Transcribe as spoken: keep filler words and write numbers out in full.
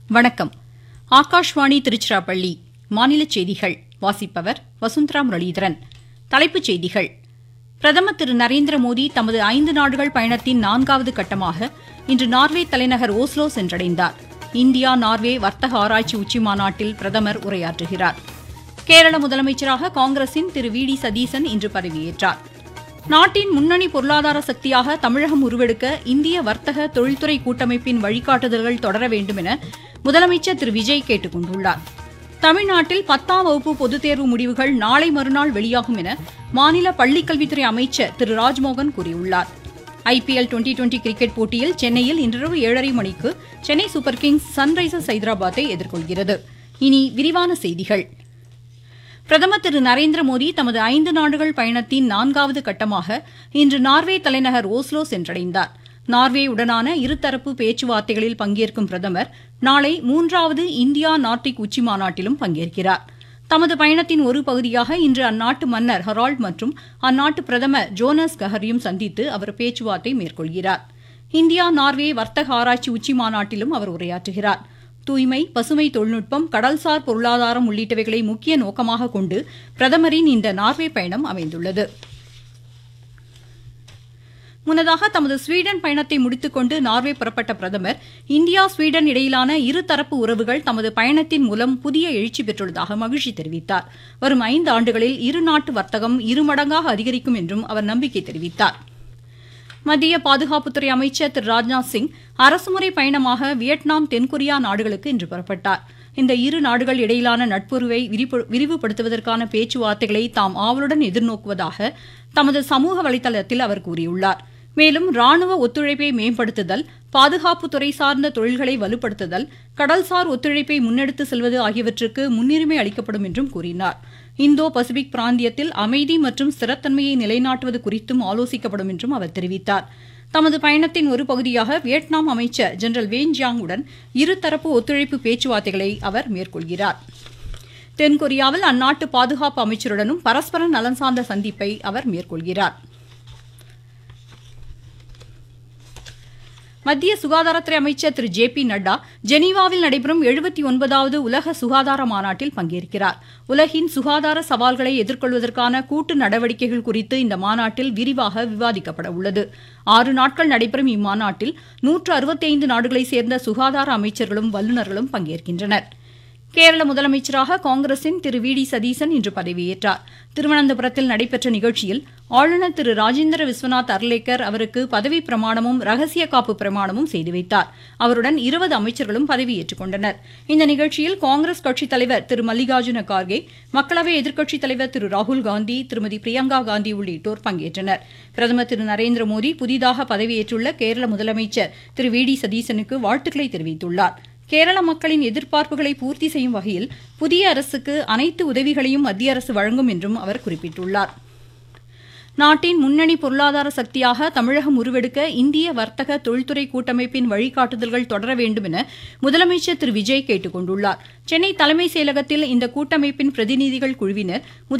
வணக்கம். ஆகாஷ்வாணி திருச்சிராப்பள்ளி மாநிலச் செய்திகள் வாசிப்பவர் வசுந்தரா முரளிதரன். தலைப்புச் செய்திகள். பிரதமர் திரு நரேந்திர மோடி தமது ஐந்து நாடுகள் பயணத்தின் நான்காவது கட்டமாக இன்று நார்வே தலைநகர் ஓஸ்லோ சென்றடைந்தார். இந்தியா நார்வே வர்த்தக ஆராய்ச்சி உச்சிமாநாட்டில் பிரதமர் உரையாற்றுகிறார். கேரள முதலமைச்சராக காங்கிரசின் திரு வி டி சதீசன் இன்று பதவியேற்றார். நாட்டின் முன்னணி பொருளாதார சக்தியாக தமிழகம் உருவெடுக்க இந்திய வர்த்தக தொழில்துறை கூட்டமைப்பின் வழிகாட்டுதல்கள் தொடர வேண்டும் என முதலமைச்சர் திரு விஜய் கேட்டுக் கொண்டுள்ளார். தமிழ்நாட்டில் பத்தாம் வகுப்பு பொதுத் தேர்வு முடிவுகள் நாளை மறுநாள் வெளியாகும் என மாநில பள்ளிக்கல்வித்துறை அமைச்சர் திரு ராஜ்மோகன் கூறியுள்ளார். I P L twenty twenty cricket போட்டியில் சென்னையில் இன்றிரவு ஏழரை மணிக்கு சென்னை சூப்பர் கிங்ஸ் சன்ரைசர்ஸ் ஹைதராபாத்தை எதிர்கொள்கிறது. இனி விரிவான செய்திகள். பிரதமர் திரு நரேந்திர மோடி தமது ஐந்து நாடுகள் பயணத்தின் நான்காவது கட்டமாக இன்று நார்வே தலைநகர் ஓஸ்லோ சென்றடைந்தார். நார்வேயுடனான இருதரப்பு பேச்சுவார்த்தைகளில் பங்கேற்கும் பிரதமர் நாளை மூன்றாவது இந்தியா நார்டிக் உச்சிமாநாட்டிலும் பங்கேற்கிறார். தமது பயணத்தின் ஒரு பகுதியாக இன்று அந்நாட்டு மன்னர் ஹெரால்ட் மற்றும் அந்நாட்டு பிரதமர் ஜோனஸ் கஹரையும் சந்தித்து அவர் பேச்சுவார்த்தை மேற்கொள்கிறார். இந்தியா நார்வே வர்த்தக ஆராய்ச்சி உச்சிமாநாட்டிலும் அவர் உரையாற்றுகிறார். தூய்மை, பசுமை தொழில்நுட்பம், கடல்சார் பொருளாதாரம் உள்ளிட்டவைகளை முக்கிய நோக்கமாக கொண்டு பிரதமரின் இந்த நார்வே பயணம் அமைந்துள்ளது. முன்னதாக தமது ஸ்வீடன் பயணத்தை முடித்துக்கொண்டு நார்வே புறப்பட்ட பிரதமர் இந்தியா ஸ்வீடன் இடையிலான இருதரப்பு உறவுகள் தமது பயணத்தின் மூலம் புதிய எழுச்சி பெற்றுள்ளதாக மகிழ்ச்சி தெரிவித்தார். வரும் ஐந்து ஆண்டுகளில் இருநாட்டு வர்த்தகம் இருமடங்காக அதிகரிக்கும் என்றும் அவர் நம்பிக்கை தெரிவித்தார். மத்திய பாதுகாப்புத்துறை அமைச்சர் திரு ராஜ்நாத் சிங் அரசுமுறை பயணமாக வியட்நாம், தென்கொரியா நாடுகளுக்கு இன்று புறப்பட்டார். இந்த இரு நாடுகள் இடையிலான நட்புறவை விரிவுபடுத்துவதற்கான பேச்சுவார்த்தைகளை தாம் ஆவலுடன் எதிர்நோக்குவதாக தமது சமூக வலைதளத்தில் அவர் கூறியுள்ளார். மேலும் ராணுவ ஒத்துழைப்பை மேம்படுத்துதல், பாதுகாப்புத்துறை சார்ந்த தொழில்களை வலுப்படுத்துதல், கடல்சார் ஒத்துழைப்பை முன்னெடுத்து செல்வது ஆகியவற்றுக்கு முன்னுரிமை அளிக்கப்படும் என்றும் கூறினார். இந்தோ பசிபிக் பிராந்தியத்தில் அமைதி மற்றும் ஸ்திரத்தன்மையை நிலைநாட்டுவது குறித்தும் ஆலோசிக்கப்படும் என்றும் அவர் தெரிவித்தார். தமது பயணத்தின் ஒரு பகுதியாக வியட்நாம் அமைச்சர் ஜெனரல் வேன் ஜியாங்குடன் இருதரப்பு ஒத்துழைப்பு பேச்சுவார்த்தைகளை அவர் மேற்கொள்கிறார். தென்கொரியாவில் அந்நாட்டு பாதுகாப்பு அமைச்சருடனும் பரஸ்பர நலன் சார்ந்த சந்திப்பை அவர் மேற்கொள்கிறார். மத்திய சுகாதாரத்துறை அமைச்சர் திரு ஜே பி நட்டா ஜெனீவாவில் நடைபெறும் எழுபத்தி ஒன்பதாவது உலக சுகாதார மாநாட்டில் பங்கேற்கிறார். உலகின் சுகாதார சவால்களை எதிர்கொள்வதற்கான கூட்டு நடவடிக்கைகள் குறித்து இந்த மாநாட்டில் விரிவாக விவாதிக்கப்பட உள்ளது. ஆறு நாட்கள் நடைபெறும் இம்மாநாட்டில் நூற்று அறுபத்தி ஐந்து நாடுகளைச் சேர்ந்த சுகாதார அமைச்சர்களும் வல்லுநர்களும் பங்கேற்கின்றனர். கேரள முதலமைச்சராக காங்கிரசின் திரு வி டி சதீசன் இன்று பதவியேற்றார். திருவனந்தபுரத்தில் நடைபெற்ற நிகழ்ச்சியில் ஆளுநர் திரு ராஜேந்திர விஸ்வநாத் அர்லேக்கர் அவருக்கு பதவி பிரமாணமும் ரகசிய காப்பு பிரமாணமும் செய்து வைத்தார். அவருடன் இருபது அமைச்சர்களும் பதவியேற்றுக் கொண்டனர். இந்த நிகழ்ச்சியில் காங்கிரஸ் கட்சித் தலைவர் திரு மல்லிகார்ஜுன கார்கே, மக்களவை எதிர்க்கட்சித் தலைவர் திரு ராகுல் காந்தி, திருமதி பிரியங்கா காந்தி உள்ளிட்டோர் பங்கேற்றனர். பிரதமர் திரு நரேந்திர மோடி புதிதாக பதவியேற்றுள்ள கேரள முதலமைச்சர் திரு வி டி சதீசனுக்கு வாழ்த்துக்களை தெரிவித்துள்ளார். கேரள மக்களின் எதிர்பார்ப்புகளை பூர்த்தி செய்யும் வகையில் புதிய அரசுக்கு அனைத்து உதவிகளையும் மத்திய அரசு வழங்கும் என்றும் அவர் குறிப்பிட்டுள்ளார். நாட்டின் முன்னணி பொருளாதார சக்தியாக தமிழகம் உருவெடுக்க இந்திய வர்த்தக தொழில்துறை கூட்டமைப்பின் வழிகாட்டுதல்கள் தொடர வேண்டும் என முதலமைச்சர் திரு விஜய் கேட்டுக் கொண்டுள்ளார். சென்னை தலைமைச் செயலகத்தில் இந்த கூட்டமைப்பின் பிரதிநிதிகள் குழுவினர்